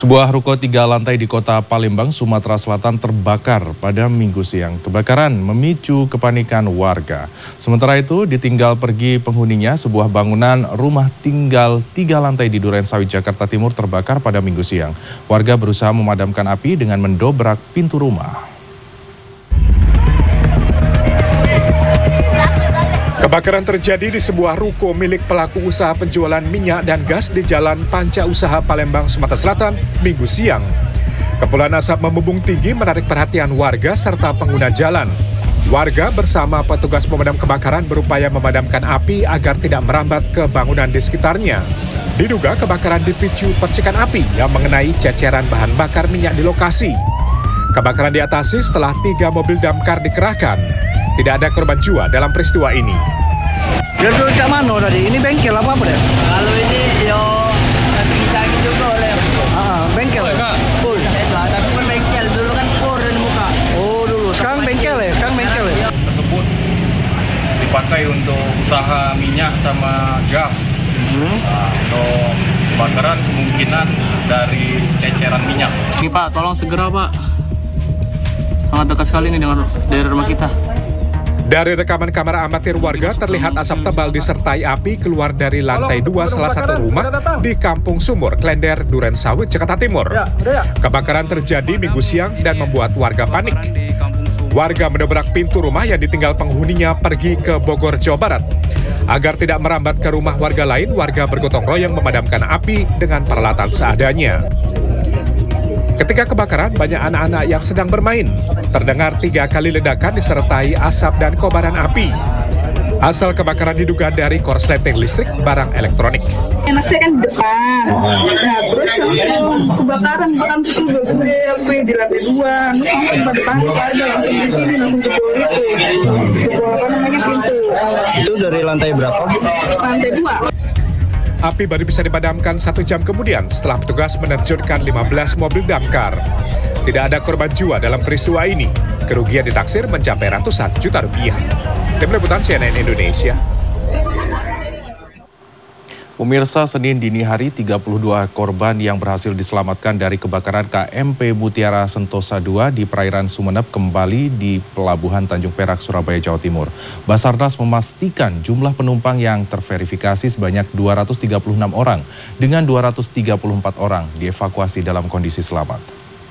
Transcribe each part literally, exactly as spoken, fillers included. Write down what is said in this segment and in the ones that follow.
Sebuah ruko tiga lantai di kota Palembang, Sumatera Selatan terbakar pada Minggu siang. Kebakaran memicu kepanikan warga. Sementara itu, ditinggal pergi penghuninya, sebuah bangunan rumah tinggal tiga lantai di Durensawit, Jakarta Timur terbakar pada Minggu siang. Warga berusaha memadamkan api dengan mendobrak pintu rumah. Kebakaran terjadi di sebuah ruko milik pelaku usaha penjualan minyak dan gas di Jalan Panca Usaha Palembang, Sumatera Selatan, Minggu siang. Kepulan asap membumbung tinggi menarik perhatian warga serta pengguna jalan. Warga bersama petugas pemadam kebakaran berupaya memadamkan api agar tidak merambat ke bangunan di sekitarnya. Diduga kebakaran dipicu percikan api yang mengenai ceceran bahan bakar minyak di lokasi. Kebakaran diatasi setelah tiga mobil damkar dikerahkan. Tidak ada korban jiwa dalam peristiwa ini. Dia tuh cak mana tadi? Ini bengkel apa apa deh? Kalau ini yo sakit juga oleh. Ah, bengkel. Full. Tapi kan bengkel dulu kan pur di muka. Oh dulu. Sekarang bengkel ya? Sekarang bengkel ya? Tersebut dipakai untuk usaha minyak sama gas. Hmm. Nah, untuk kebakaran kemungkinan dari ceceran minyak. Ini Pak, tolong segera Pak. Sangat dekat sekali ini dengan dari rumah kita. Dari rekaman kamera amatir warga terlihat asap tebal disertai api keluar dari lantai dua salah satu rumah di Kampung Sumur, Klender, Durensawit, Jakarta Timur. Kebakaran terjadi Minggu siang dan membuat warga panik. Warga mendobrak pintu rumah yang ditinggal penghuninya pergi ke Bogor, Jawa Barat. Agar tidak merambat ke rumah warga lain, warga bergotong royong memadamkan api dengan peralatan seadanya. Ketika kebakaran, banyak anak-anak yang sedang bermain. Terdengar tiga kali ledakan disertai asap dan kobaran api. Asal kebakaran diduga dari korsleting listrik barang elektronik. Anak saya kan di depan. Nah, terus langsung kebakaran, bahkan itu gue gue di lantai dua. Langsung pada panik warga langsung di sini langsung jebol itu. Jebol apa namanya pintu. Itu dari lantai berapa? Lantai dua. Api baru bisa dipadamkan satu jam kemudian setelah petugas menerjunkan lima belas mobil damkar. Tidak ada korban jiwa dalam peristiwa ini. Kerugian ditaksir mencapai ratusan juta rupiah. Tim Liputan C N N Indonesia. Pemirsa, Senin dini hari tiga puluh dua korban yang berhasil diselamatkan dari kebakaran K M P Mutiara Sentosa dua di perairan Sumeneb kembali di Pelabuhan Tanjung Perak, Surabaya, Jawa Timur. Basarnas memastikan jumlah penumpang yang terverifikasi sebanyak dua ratus tiga puluh enam orang dengan dua ratus tiga puluh empat orang dievakuasi dalam kondisi selamat.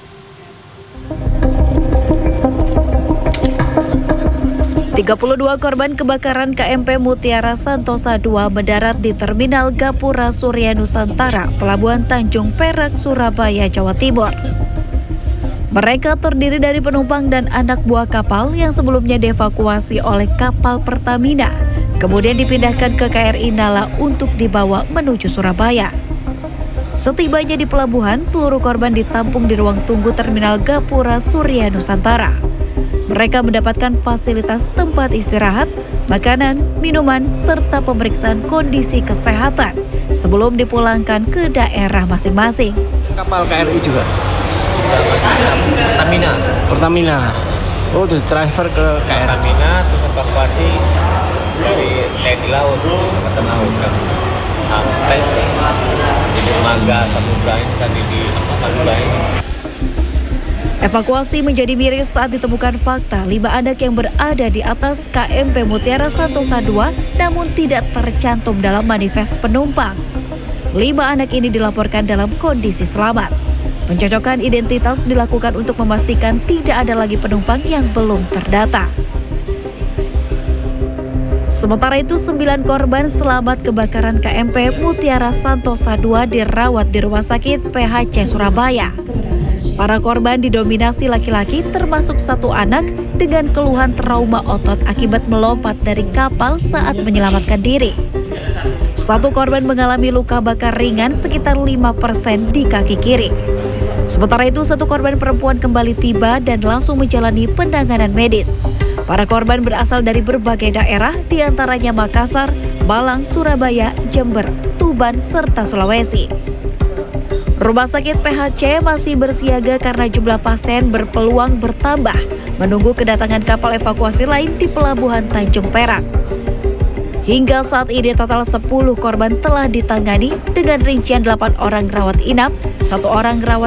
tiga puluh dua korban kebakaran K M P Mutiara Sentosa dua mendarat di Terminal Gapura Surya Nusantara, Pelabuhan Tanjung Perak, Surabaya, Jawa Timur. Mereka terdiri dari penumpang dan anak buah kapal yang sebelumnya dievakuasi oleh kapal Pertamina, kemudian dipindahkan ke K R I Nala untuk dibawa menuju Surabaya. Setibanya di pelabuhan, seluruh korban ditampung di ruang tunggu Terminal Gapura Surya Nusantara. Mereka mendapatkan fasilitas tempat istirahat, makanan, minuman, serta pemeriksaan kondisi kesehatan sebelum dipulangkan ke daerah masing-masing. Kapal K R I juga? Pertamina. Pertamina. Oh, terus transfer ke K R I. Pertamina terus evakuasi dari T N I Laut, Angkatan Laut kan. Sampai di dermaga Samudra ini tadi di Samudra ini. Evakuasi menjadi miris saat ditemukan fakta lima anak yang berada di atas K M P Mutiara Sentosa dua namun tidak tercantum dalam manifest penumpang. Lima anak ini dilaporkan dalam kondisi selamat. Pencocokan identitas dilakukan untuk memastikan tidak ada lagi penumpang yang belum terdata. Sementara itu, sembilan korban selamat kebakaran K M P Mutiara Sentosa dua dirawat di Rumah Sakit P H C Surabaya. Para korban didominasi laki-laki termasuk satu anak dengan keluhan trauma otot akibat melompat dari kapal saat menyelamatkan diri. Satu korban mengalami luka bakar ringan sekitar lima persen di kaki kiri. Sementara itu, satu korban perempuan kembali tiba dan langsung menjalani penanganan medis. Para korban berasal dari berbagai daerah, diantaranya Makassar, Malang, Surabaya, Jember, Tuban, serta Sulawesi. Rumah sakit P H C masih bersiaga karena jumlah pasien berpeluang bertambah, menunggu kedatangan kapal evakuasi lain di Pelabuhan Tanjung Perak. Hingga saat ini total sepuluh korban telah ditangani dengan rincian delapan orang rawat inap, satu orang rawat